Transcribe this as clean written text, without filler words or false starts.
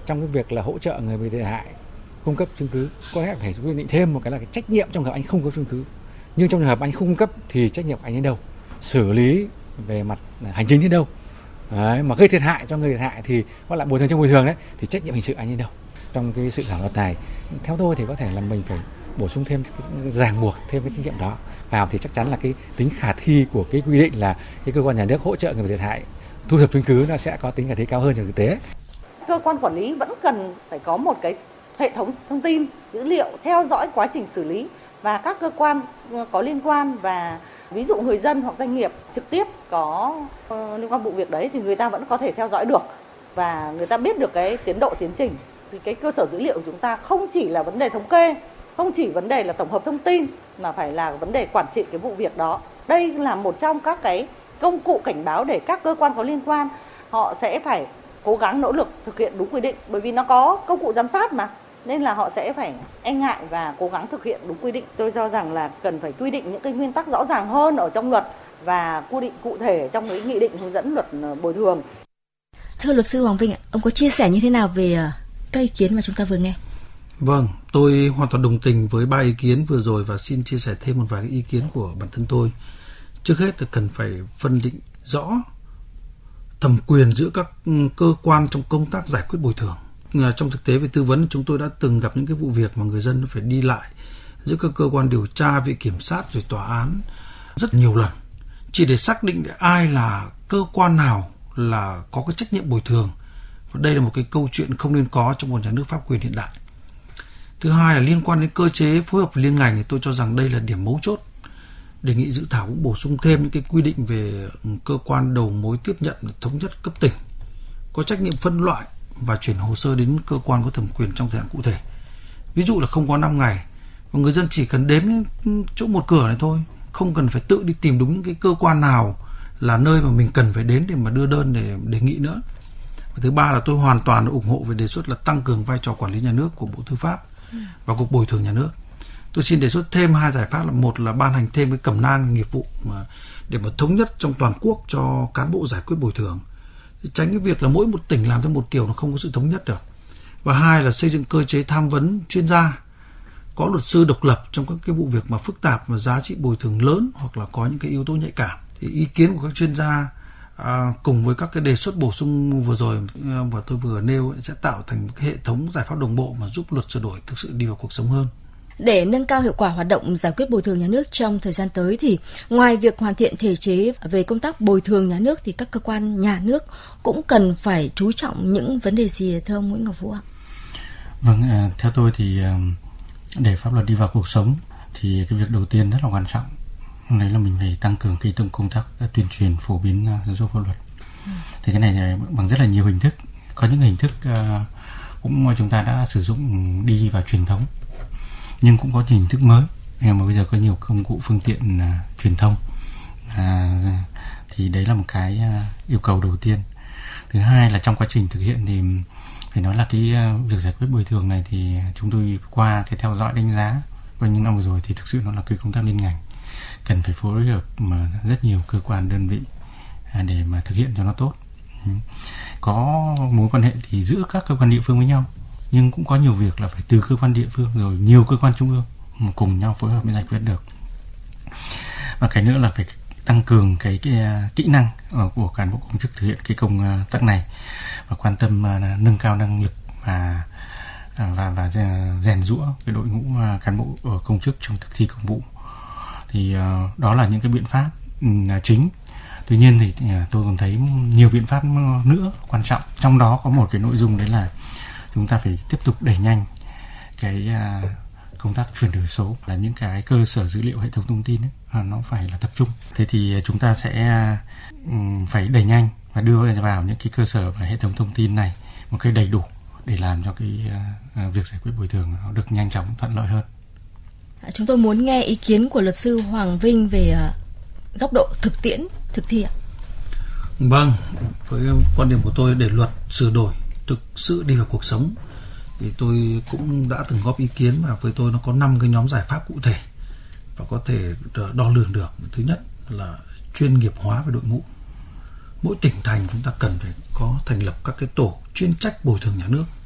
trong cái việc là hỗ trợ người bị thiệt hại cung cấp chứng cứ. Có lẽ phải quy định thêm một cái là cái trách nhiệm trong trường hợp anh không có chứng cứ. Nhưng trong trường hợp anh không cung cấp thì trách nhiệm của anh đến đâu? Xử lý về mặt hành chính đến đâu? Đấy, mà gây thiệt hại cho người thiệt hại thì có lại bồi thường trong bồi thường đấy, thì trách nhiệm hình sự anh đến đâu? Trong cái sự thảo luật này, theo tôi thì có thể là mình phải bổ sung thêm ràng buộc thêm cái trách nhiệm đó vào, thì chắc chắn là cái tính khả thi của cái quy định là cái cơ quan nhà nước hỗ trợ người bị thiệt hại thu thập chứng cứ nó sẽ có tính khả thi cao hơn trong thực tế. Cơ quan quản lý vẫn cần phải có một cái hệ thống thông tin dữ liệu theo dõi quá trình xử lý, và các cơ quan có liên quan, và ví dụ người dân hoặc doanh nghiệp trực tiếp có liên quan vụ việc đấy thì người ta vẫn có thể theo dõi được và người ta biết được cái tiến độ tiến trình. Thì cái cơ sở dữ liệu của chúng ta không chỉ là vấn đề thống kê, không chỉ vấn đề là tổng hợp thông tin, mà phải là vấn đề quản trị cái vụ việc đó. Đây là một trong các cái công cụ cảnh báo để các cơ quan có liên quan họ sẽ phải cố gắng nỗ lực thực hiện đúng quy định, bởi vì nó có công cụ giám sát mà, nên là họ sẽ phải e ngại và cố gắng thực hiện đúng quy định. Tôi cho rằng là cần phải quy định những cái nguyên tắc rõ ràng hơn ở trong luật và quy định cụ thể trong cái nghị định hướng dẫn luật bồi thường. Thưa luật sư Hoàng Vinh ạ, ông có chia sẻ như thế nào về các ý kiến mà chúng ta vừa nghe? Vâng, tôi hoàn toàn đồng tình với 3 ý kiến vừa rồi và xin chia sẻ thêm một vài ý kiến của bản thân tôi. Trước hết là cần phải phân định rõ thẩm quyền giữa các cơ quan trong công tác giải quyết bồi thường. Trong thực tế về tư vấn, chúng tôi đã từng gặp những cái vụ việc mà người dân phải đi lại giữa các cơ quan điều tra, viện kiểm sát rồi tòa án rất nhiều lần, chỉ để xác định ai là cơ quan nào là có cái trách nhiệm bồi thường. Và đây là một cái câu chuyện không nên có trong một nhà nước pháp quyền hiện đại. Thứ hai là liên quan đến cơ chế phối hợp liên ngành, thì tôi cho rằng đây là điểm mấu chốt. Đề nghị dự thảo cũng bổ sung thêm những cái quy định về cơ quan đầu mối tiếp nhận thống nhất cấp tỉnh, có trách nhiệm phân loại và chuyển hồ sơ đến cơ quan có thẩm quyền trong thời hạn cụ thể. Ví dụ là không có 5 ngày, và người dân chỉ cần đến chỗ một cửa này thôi, không cần phải tự đi tìm đúng những cái cơ quan nào là nơi mà mình cần phải đến để mà đưa đơn để đề nghị nữa. Và thứ ba là tôi hoàn toàn ủng hộ về đề xuất là tăng cường vai trò quản lý nhà nước của Bộ Tư pháp và Cục Bồi thường Nhà nước. Tôi xin đề xuất thêm 2 giải pháp là một là ban hành thêm cái cẩm nang nghiệp vụ để mà thống nhất trong toàn quốc cho cán bộ giải quyết bồi thường, tránh cái việc là mỗi một tỉnh làm theo một kiểu, nó không có sự thống nhất được. Và hai là xây dựng cơ chế tham vấn chuyên gia, có luật sư độc lập trong các cái vụ việc mà phức tạp và giá trị bồi thường lớn hoặc là có những cái yếu tố nhạy cảm. Thì ý kiến của các chuyên gia cùng với các cái đề xuất bổ sung vừa rồi và tôi vừa nêu sẽ tạo thành một cái hệ thống giải pháp đồng bộ mà giúp luật sửa đổi thực sự đi vào cuộc sống hơn. Để nâng cao hiệu quả hoạt động giải quyết bồi thường nhà nước trong thời gian tới thì ngoài việc hoàn thiện thể chế về công tác bồi thường nhà nước thì các cơ quan nhà nước cũng cần phải chú trọng những vấn đề gì thưa ông Nguyễn Ngọc Vũ ạ? Vâng, theo tôi thì để pháp luật đi vào cuộc sống thì cái việc đầu tiên rất là quan trọng đấy là mình phải tăng cường cái công tác tuyên truyền phổ biến giáo dục pháp luật. Thì cái này bằng rất là nhiều hình thức. Có những hình thức cũng chúng ta đã sử dụng đi vào truyền thống, nhưng cũng có hình thức mới mà bây giờ có nhiều công cụ phương tiện truyền thông, thì đấy là một cái yêu cầu đầu tiên. Thứ hai là trong quá trình thực hiện thì phải nói là cái việc giải quyết bồi thường này thì chúng tôi qua cái theo dõi đánh giá qua những năm vừa rồi thì thực sự nó là cái công tác liên ngành, cần phải phối hợp mà rất nhiều cơ quan đơn vị để mà thực hiện cho nó tốt. Có mối quan hệ thì giữa các cơ quan địa phương với nhau, nhưng cũng có nhiều việc là phải từ cơ quan địa phương rồi nhiều cơ quan trung ương cùng nhau phối hợp mới giải quyết được. Và cái nữa là phải tăng cường cái kỹ năng của cán bộ công chức thực hiện cái công tác này và quan tâm nâng cao năng lực và rèn giũa cái đội ngũ cán bộ công chức trong thực thi công vụ. Thì đó là những cái biện pháp chính. Tuy nhiên thì tôi còn thấy nhiều biện pháp nữa quan trọng. Trong đó có một cái nội dung đấy là chúng ta phải tiếp tục đẩy nhanh cái công tác chuyển đổi số, là những cái cơ sở dữ liệu hệ thống thông tin ấy, nó phải là tập trung. Thế thì chúng ta sẽ phải đẩy nhanh và đưa vào những cái cơ sở và hệ thống thông tin này một cái đầy đủ để làm cho cái việc giải quyết bồi thường nó được nhanh chóng, thuận lợi hơn. Chúng tôi muốn nghe ý kiến của luật sư Hoàng Vinh về góc độ thực tiễn, thực thi ạ. Vâng, với quan điểm của tôi để luật sửa đổi thực sự đi vào cuộc sống thì tôi cũng đã từng góp ý kiến, và với tôi nó có 5 cái nhóm giải pháp cụ thể và có thể đo lường được. Thứ nhất là chuyên nghiệp hóa về đội ngũ. Mỗi tỉnh thành chúng ta cần phải có thành lập các cái tổ chuyên trách bồi thường nhà nước